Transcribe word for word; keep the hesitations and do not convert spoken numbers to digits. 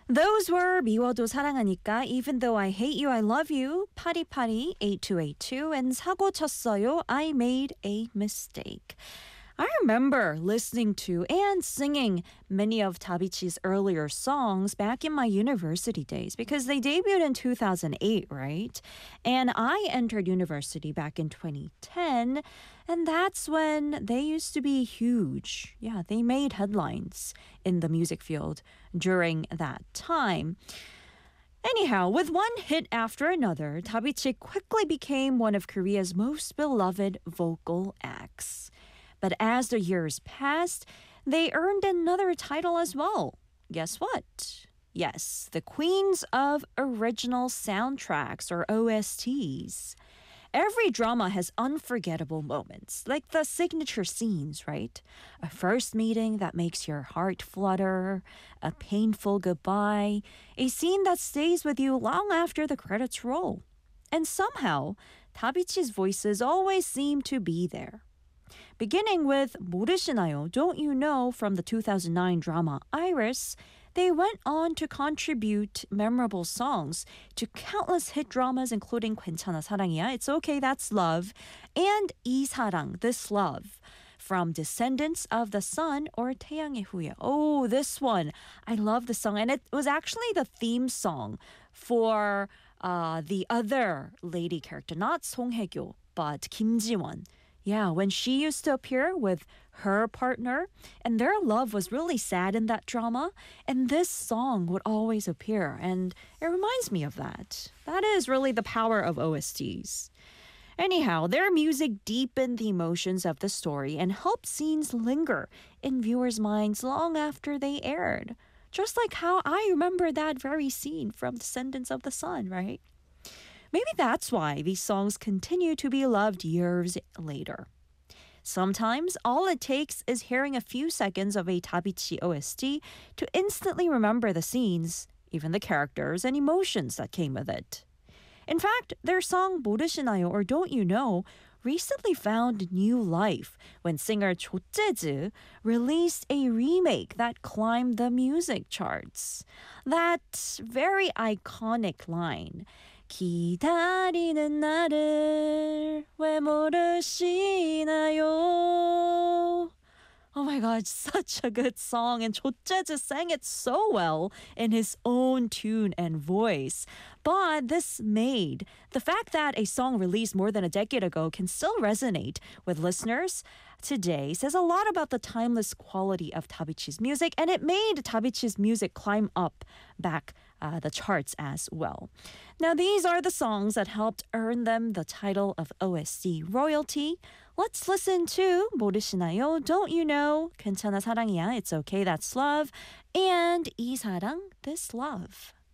Those were 미워도 사랑하니까, Even Though I Hate You, I Love You, 파리파리 eighty-two eighty-two, and 사고 쳤어요, I Made a Mistake. I remember listening to and singing many of Tabichi's earlier songs back in my university days because they debuted in two thousand eight, right? And I entered university back in twenty ten, and that's when they used to be huge. Yeah, they made headlines in the music field during that time. Anyhow, with one hit after another, Tabichi quickly became one of Korea's most beloved vocal acts. But as the years passed, they earned another title as well. Guess what? Yes, the Queens of Original Soundtracks, or O S Ts. Every drama has unforgettable moments, like the signature scenes, right? A first meeting that makes your heart flutter, a painful goodbye, a scene that stays with you long after the credits roll. And somehow, Tabichi's voices always seem to be there. Beginning with 모르시나요, Don't You Know from the two thousand nine drama Iris, they went on to contribute memorable songs to countless hit dramas including 괜찮아 사랑이야, It's Okay That's Love, and 이 사랑, This Love, from Descendants of the Sun or 태양의 후예. Oh, this one. I love the song, and it was actually the theme song for uh, the other lady character, not Song Hye-kyo, but Kim Ji-won. Yeah, when she used to appear with her partner, and their love was really sad in that drama, and this song would always appear, and it reminds me of that. That is really the power of O S Ts. Anyhow, their music deepened the emotions of the story and helped scenes linger in viewers' minds long after they aired. Just like how I remember that very scene from Descendants of the Sun, right? Maybe that's why these songs continue to be loved years later. Sometimes all it takes is hearing a few seconds of a Tabichi O S T to instantly remember the scenes, even the characters and emotions that came with it. In fact, their song 모르시나요, or Don't You Know, recently found new life when singer Cho Jae-ji released a remake that climbed the music charts. That very iconic line, 기다리는 나를 왜 모르시나요? Oh my god, such a good song, and Cho Jae-ji sang it so well in his own tune and voice. But this made the fact that a song released more than a decade ago can still resonate with listeners today says a lot about the timeless quality of Tabichi's music, and it made Tabichi's music climb up back uh, the charts as well. Now, these are the songs that helped earn them the title of O S T royalty. Let's listen to 모르시나요, Don't You Know, 괜찮아 사랑이야, It's Okay That's Love, and 이 사랑, This Love.